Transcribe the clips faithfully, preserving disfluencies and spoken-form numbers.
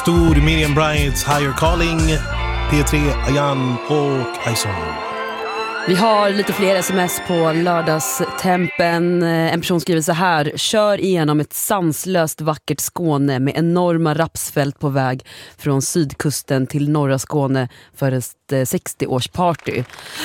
Stor, Miriam Bryant, Higher Calling, P tre, Ayan och Ison. Vi har lite fler sms på lördagstempen. En person skriver så här: kör igenom ett sanslöst vackert Skåne med enorma rapsfält på väg från sydkusten till norra Skåne för ett sextio-årsparty.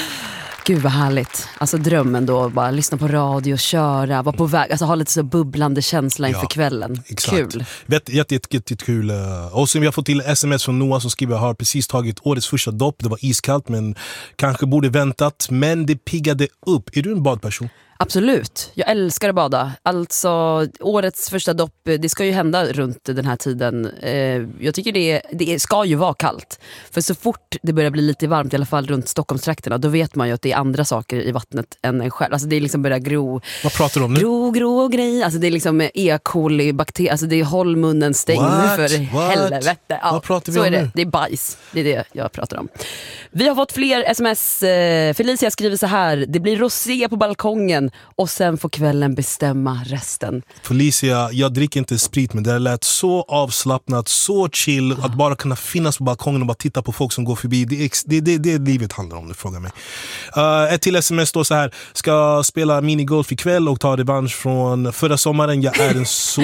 Gud vad härligt. Alltså drömmen då, bara lyssna på radio, köra, vara på väg, alltså ha lite så bubblande känsla inför ja, kvällen. Exakt. Kul. Jätte, jätte, jätte, jätte kul. Och sen vi har fått till sms från Noah som skriver: har precis tagit årets första dopp. Det var iskallt men kanske borde väntat, men det piggade upp. Är du en badperson? Absolut, jag älskar att bada. Alltså årets första dopp, det ska ju hända runt den här tiden. eh, Jag tycker det, det ska ju vara kallt. För så fort det börjar bli lite varmt, i alla fall runt Stockholmstrakterna, då vet man ju att det är andra saker i vattnet än en själv. Alltså det är liksom börjar gro. Vad pratar du om nu? Gro, gro grej. Alltså det är liksom E. coli bakterier. Alltså det är håll munnen stäng för What? helvete. Ja, vad pratar vi så om är det. nu? Det är bajs. Det är det jag pratar om. Vi har fått fler sms. eh, Felicia skriver så här: det blir rosé på balkongen och sen får kvällen bestämma resten. Felicia, jag dricker inte sprit, men det lät så avslappnat, så chill att bara kunna finnas på balkongen och bara titta på folk som går förbi. Det är det, det, det livet handlar om, du frågar mig. Uh, ett till sms står så här: ska spela minigolf ikväll och ta revansch från förra sommaren. Jag är en så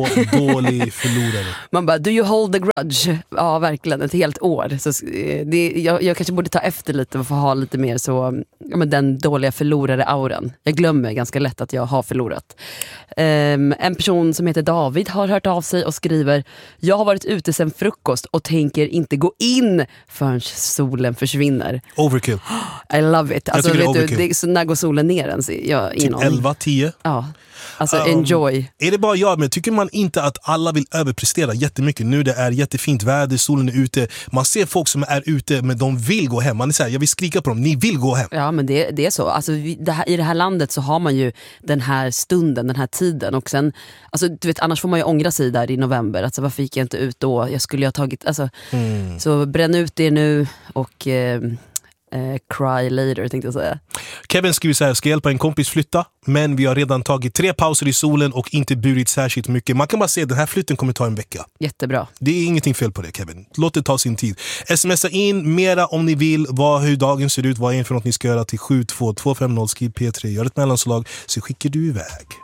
dålig förlorare. Man bara, do you hold the grudge? Ja, verkligen, ett helt år. Så det, jag, jag kanske borde ta efter lite och få ha lite mer så, ja, men den dåliga förlorare-auran. Jag glömmer ganska lätt att jag har förlorat. Um, en person som heter David har hört av sig och skriver: jag har varit ute sen frukost och tänker inte gå in förrän solen försvinner. Overkill. I love it. Alltså, vet du, det, så när går solen ner ens? Jag, typ elva tio. Ja. Alltså um, enjoy. Är det bara jag, men tycker man inte att alla vill överprestera jättemycket? Nu det är jättefint väder, solen är ute. Man ser folk som är ute men de vill gå hem. Man är så här, jag vill skrika på dem, ni vill gå hem. Ja, men det, det är så. Alltså, vi, det här, i det här landet så har man ju den här stunden, den här tiden. Och sen, alltså, du vet, annars får man ju ångra sig där i november. Alltså, varför gick jag inte ut då? Jag skulle ju ha tagit, alltså, mm. Så bränn ut det nu och eh, eh, cry later, tänkte jag säga. Kevin skriver så här: ska hjälpa en kompis flytta, men vi har redan tagit tre pauser i solen och inte burit särskilt mycket. Man kan bara se att den här flytten kommer ta en vecka. Jättebra. Det är ingenting fel på det, Kevin. Låt det ta sin tid. Smsa in mera om ni vill, vad, hur dagen ser ut, vad är för något ni ska göra till sju två två fem noll, skriv P tre, gör ett mellanslag så skickar du iväg.